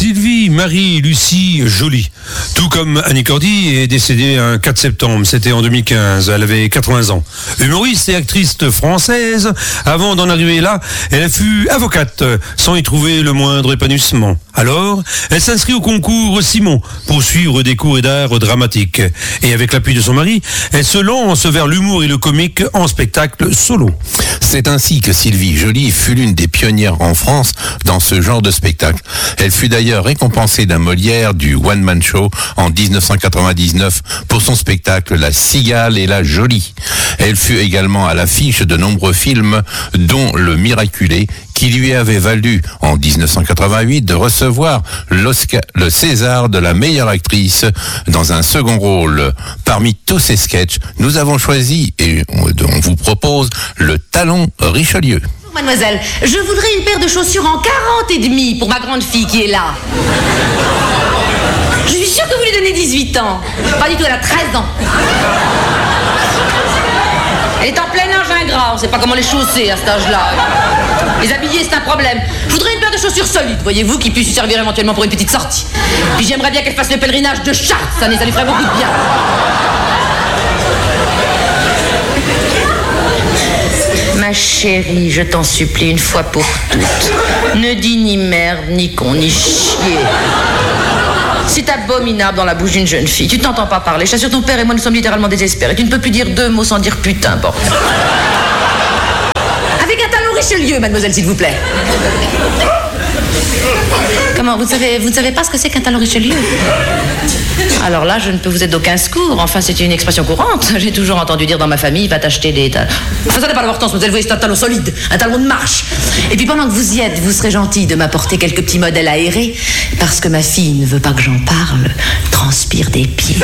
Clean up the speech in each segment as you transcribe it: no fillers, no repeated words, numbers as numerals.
Sylvie Marie-Lucie Joly, tout comme Annie Cordy, est décédée un 4 septembre, c'était en 2015, elle avait 80 ans. Humoriste et actrice française, avant d'en arriver là, elle fut avocate, sans y trouver le moindre épanouissement. Alors, elle s'inscrit au concours Simon pour suivre des cours d'art dramatique. Et avec l'appui de son mari, elle se lance vers l'humour et le comique en spectacle solo. C'est ainsi que Sylvie Joly fut l'une des pionnières en France dans ce genre de spectacle. Elle fut d'ailleurs récompensée d'un Molière du One Man Show en 1999 pour son spectacle La Cigale et la Jolie. Elle fut également à l'affiche de nombreux films, dont Le Miraculé, qui lui avait valu en 1988 de recevoir le César de la meilleure actrice dans un second rôle. Parmi tous ces sketchs, nous avons choisi et on vous propose Le Talon Richelieu. Mademoiselle, je voudrais une paire de chaussures en 40 et demi pour ma grande fille qui est là. Je suis sûre que vous lui donnez 18 ans. Pas du tout, elle a 13 ans. Elle est en plein âge ingrat, on sait pas comment les chausser à cet âge-là. Les habiller, c'est un problème. Je voudrais une paire de chaussures solides, voyez-vous, qui puisse lui servir éventuellement pour une petite sortie. Puis j'aimerais bien qu'elle fasse le pèlerinage de Chartres, ça lui ferait beaucoup de bien. Ma chérie, je t'en supplie une fois pour toutes. Ne dis ni merde, ni con, ni chier. C'est abominable dans la bouche d'une jeune fille. Tu t'entends pas parler. Je t'assure, ton père et moi, nous sommes littéralement désespérés. Tu ne peux plus dire 2 mots sans dire putain, bon. Avec un talon Richelieu, mademoiselle, s'il vous plaît. Comment, vous ne savez pas ce que c'est qu'un talon Richelieu? Alors là, je ne peux vous être d'aucun secours. Enfin, c'est une expression courante. J'ai toujours entendu dire dans ma famille, va t'acheter des talons. Enfin, ça n'a pas d'importance, mademoiselle, vous voyez, c'est un talon solide, un talon de marche. Et puis pendant que vous y êtes, vous serez gentil de m'apporter quelques petits modèles aérés, parce que ma fille ne veut pas que j'en parle, transpire des pieds.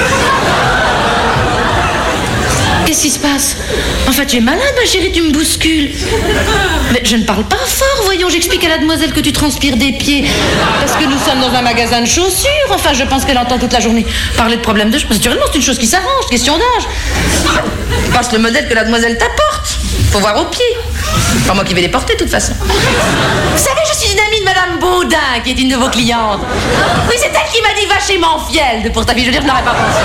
Qu'est-ce qui se passe? Enfin, tu es malade, ma chérie, tu me bouscules. Mais je ne parle pas fort, voyons, j'explique à la demoiselle que tu transpires des pieds. Parce que nous sommes dans un magasin de chaussures. Enfin, je pense qu'elle entend toute la journée parler de problèmes de cheveux. Naturellement, c'est une chose qui s'arrange, question d'âge. Passe le modèle que la demoiselle t'apporte. Faut voir aux pieds. Pas moi qui vais les porter, de toute façon. Vous savez, je suis une amie de Madame Baudin, qui est une de vos clientes. Oui, c'est elle qui m'a dit, va chez Manfield pour ta fille. Je veux dire, je n'aurais pas pensé.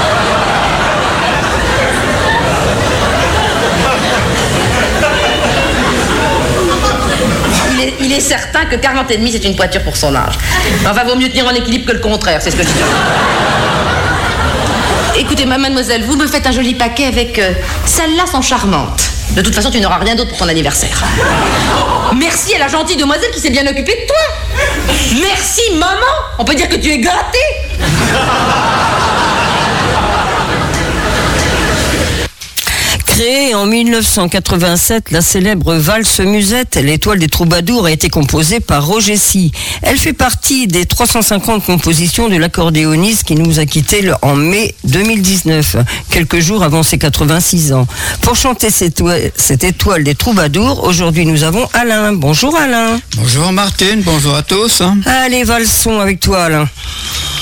Il est certain que 40 et demi, c'est une poiture pour son âge. Enfin, vaut mieux tenir en équilibre que le contraire, c'est ce que je dis. Écoutez, mademoiselle, vous me faites un joli paquet avec... celles-là sont charmantes. De toute façon, tu n'auras rien d'autre pour ton anniversaire. Merci à la gentille demoiselle qui s'est bien occupée de toi. Merci, maman. On peut dire que tu es gâtée. Créée en 1987, la célèbre valse musette, l'étoile des troubadours, a été composée par Roger Sy. Elle fait partie des 350 compositions de l'accordéoniste qui nous a quittés en mai 2019, quelques jours avant ses 86 ans. Pour chanter cette étoile des troubadours, aujourd'hui nous avons Alain. Bonjour Alain. Bonjour Martine, bonjour à tous. Allez, valsons avec toi Alain.